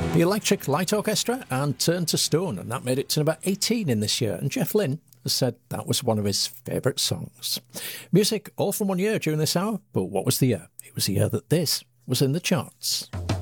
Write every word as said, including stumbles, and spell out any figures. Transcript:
The Electric Light Orchestra and Turn to Stone, and that made it to number eighteen in this year. And Jeff Lynne has said that was one of his favourite songs. Music all from one year during this hour, but what was the year? It was the year that this was in the charts.